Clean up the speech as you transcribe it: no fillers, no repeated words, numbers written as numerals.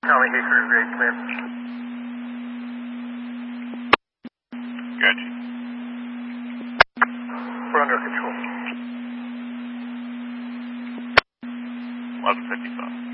Tommy Hickory, grade clear. Gotcha. We're under control. 1155.